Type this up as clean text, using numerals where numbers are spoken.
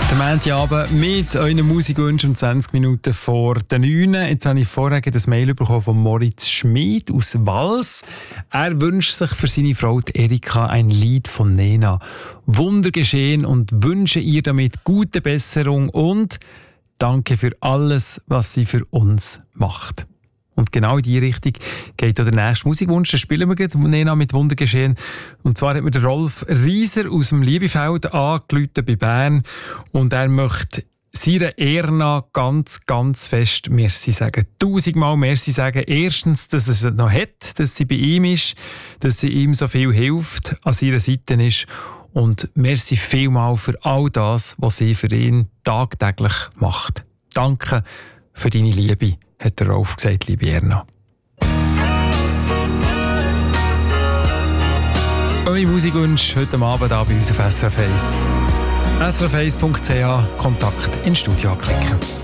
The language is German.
Der Montagabend mit euren Musikwünschen um 20 Minuten vor der 9. Jetzt habe ich vorher das Mail bekommen von Moritz Schmid aus Wals. Er wünscht sich für seine Frau Erika ein Lied von Nena. Wunder geschehen und wünsche ihr damit gute Besserung und danke für alles, was sie für uns macht. Und genau in diese Richtung geht auch der nächste Musikwunsch. Da spielen wir gerade Nena mit Wunder geschehen. Und zwar hat mir der Rolf Rieser aus dem Liebefeld angerufen bei Bern. Und er möchte seiner Erna ganz, ganz fest Merci sagen. 1000-mal Merci sagen. Erstens, dass er es noch hat, dass sie bei ihm ist, dass sie ihm so viel hilft, an seiner Seite ist. Und merci vielmal für all das, was sie für ihn tagtäglich macht. Danke für deine Liebe, hat der Rolf gesagt, liebe Erna. Eure Musikwünsche heute Abend hier bei uns auf SRF 1. srf1.ch, Kontakt ins Studio anklicken.